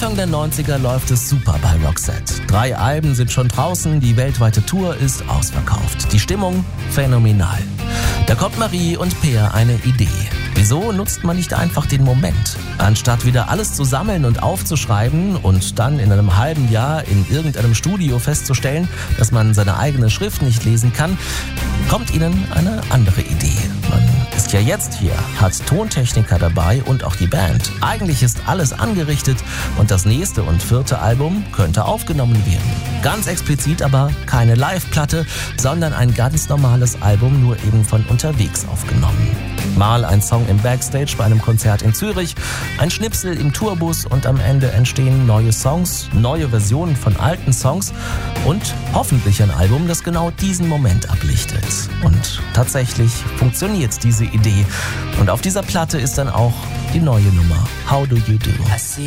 Anfang der 90er läuft es super bei Roxette. 3 Alben sind schon draußen, die weltweite Tour ist ausverkauft. Die Stimmung phänomenal. Da kommt Marie und Peer eine Idee. Wieso nutzt man nicht einfach den Moment? Anstatt wieder alles zu sammeln und aufzuschreiben und dann in einem halben Jahr in irgendeinem Studio festzustellen, dass man seine eigene Schrift nicht lesen kann, kommt ihnen eine andere Idee. Man ist ja jetzt hier, hat Tontechniker dabei und auch die Band. Eigentlich ist alles angerichtet und das nächste und 4. Album könnte aufgenommen werden. Ganz explizit aber keine Live-Platte, sondern ein ganz normales Album, nur eben von unterwegs aufgenommen. Mal ein Song im Backstage bei einem Konzert in Zürich, ein Schnipsel im Tourbus und am Ende entstehen neue Songs, neue Versionen von alten Songs und hoffentlich ein Album, das genau diesen Moment ablichtet. Und tatsächlich funktioniert diese Idee. Und auf dieser Platte ist dann auch die neue Nummer How Do You Do?